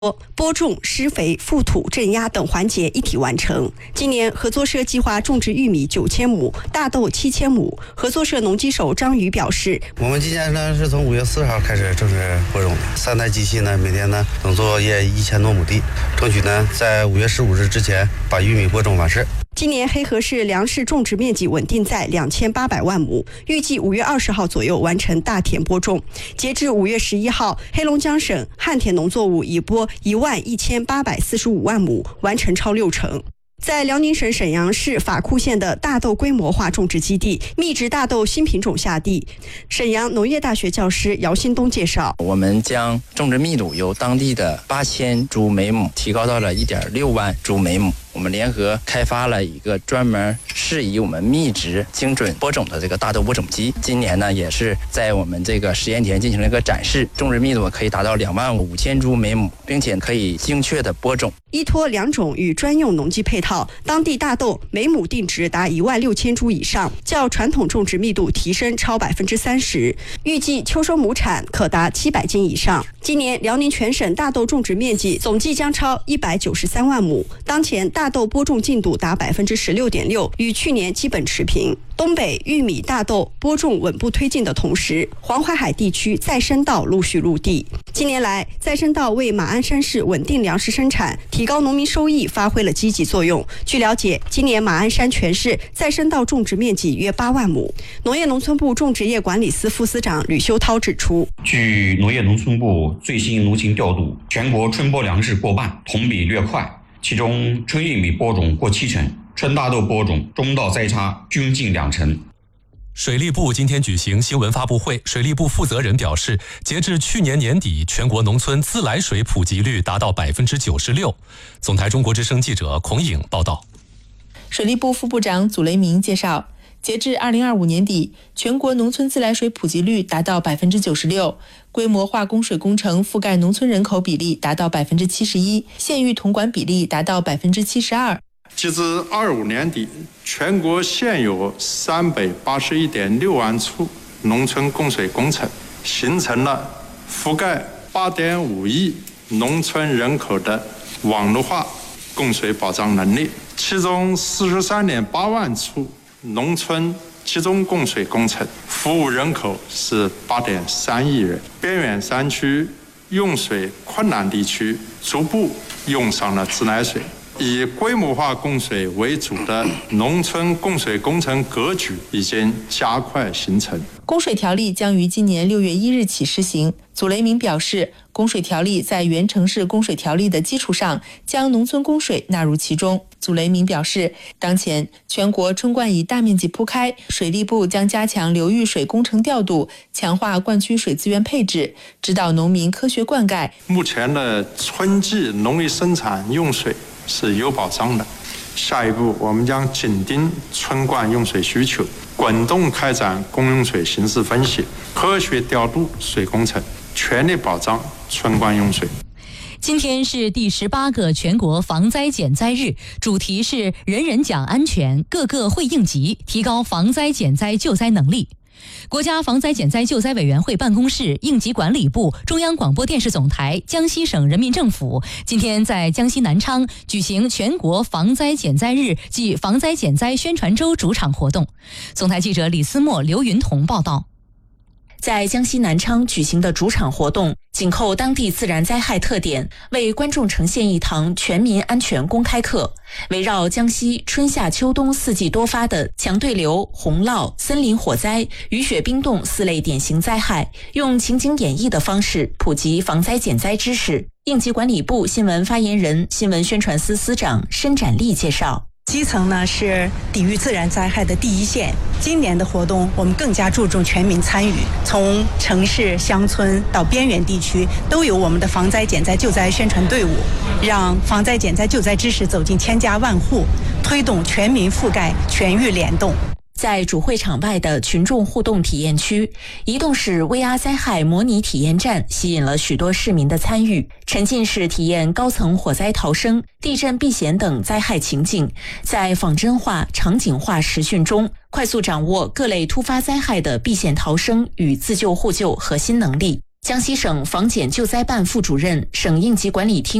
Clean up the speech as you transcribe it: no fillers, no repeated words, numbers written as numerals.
播种、施肥、覆土、镇压等环节一体完成。今年合作社计划种植玉米9000亩、大豆7000亩。合作社农机手张宇表示， 我们今年呢是从5月4号开始正式播种的，3台机器呢每天呢能作业1000多亩地，争取呢在5月15日之前把玉米播种完事。 今年黑河市粮食种植面积稳定在2800万亩，预计5月20号左右完成大田播种。截至5月11号，黑龙江省旱田农作物已播11845万亩，完成超60%。在辽宁省沈阳市法库县的大豆规模化种植基地，密植大豆新品种下地。沈阳农业大学教师姚新东介绍， 我们将种植密度由当地的8000株每亩提高到了1.6万株每亩。我们联合开发了一个专门适宜我们密植精准播种的这个大豆播种机。今年呢，也是在我们这个实验田进行了一个展示，种植密度可以达到25000株每亩，并且可以精确的播种。 依托良种与专用农机配套，当地大豆每亩定植达16000株以上，较传统种植密度提升超30%，预计秋收亩产可达700斤以上。今年辽宁全省大豆种植面积总计将超193万亩，当前大豆播种进度达16.6%，与去年基本持平。东北玉米、大豆播种稳步推进的同时，黄淮海地区再生稻陆续入地。近年来，再生稻为马鞍山市稳定粮食生产、提高农民收益发挥了积极作用。据了解，今年马鞍山全市再生稻种植面积约8万亩。农业农村部种植业管理司副司长吕修涛指出， 据农业农村部最新农情调度，全国春播粮食过半，同比略快。其中春玉米播种过70%，春大豆播种中稻栽插均近20%。 水利部今天举行新闻发布会，水利部负责人表示，截至去年年底，全国农村自来水普及率达到96%。总台中国之声记者孔颖报道。 水利部副部长祖雷明介绍，截至2025年底，全国农村自来水普及率达到96%，规模化供水工程覆盖农村人口比例达到71%，县域统管比例达到72%。 截至25年底，全国现有381.6万处农村供水工程，形成了覆盖8.5亿农村人口的网络化供水保障能力。其中43.8万处农村集中供水工程，服务人口是8.3亿人。边远山区、用水困难地区逐步用上了自来水。以规模化供水为主的农村供水工程格局已经加快形成。 供水条例将于今年6月1日起施行。祖雷明表示，供水条例在原城市供水条例的基础上，将农村供水纳入其中。祖雷明表示，当前全国春灌已大面积铺开，水利部将加强流域水工程调度，强化灌区水资源配置，指导农民科学灌溉。 目前的春季农业生产用水是有保障的，下一步我们将紧盯春灌用水需求，滚动开展公用水形势分析，科学调度水工程，全力保障春灌用水。 今天是第18个全国防灾减灾日，主题是人人讲安全，个个会应急，提高防灾减灾救灾能力。国家防灾减灾救灾委员会办公室、应急管理部、中央广播电视总台、江西省人民政府今天在江西南昌举行全国防灾减灾日暨防灾减灾宣传周主场活动。总台记者李思墨、刘云彤报道。 在江西南昌举行的主场活动，紧扣当地自然灾害特点，为观众呈现一堂全民安全公开课。围绕江西春夏秋冬4季多发的强对流、洪涝、森林火灾、雨雪冰冻4类典型灾害，用情景演绎的方式普及防灾减灾知识。应急管理部新闻发言人、新闻宣传司司长申展丽介绍。 基层呢是抵御自然灾害的第一线。今年的活动，我们更加注重全民参与，从城市、乡村到边远地区，都有我们的防灾减灾救灾宣传队伍，让防灾减灾救灾知识走进千家万户，推动全民覆盖、全域联动。 在主会场外的群众互动体验区，移动式 VR 灾害模拟体验站吸引了许多市民的参与，沉浸式体验高层火灾逃生、地震避险等灾害情境，在仿真化、场景化实训中，快速掌握各类突发灾害的避险逃生与自救互救核心能力。 江西省防检救灾办副主任、省应急管理厅